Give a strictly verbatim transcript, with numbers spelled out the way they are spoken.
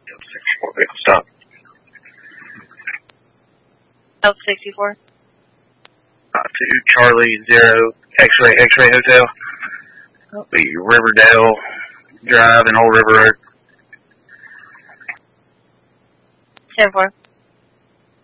sixty-four, vehicle stop. Delta sixty-four. Uh, to Charlie Zero X-Ray X-Ray Hotel. That'll be Riverdale Drive and Old River Road. ten four.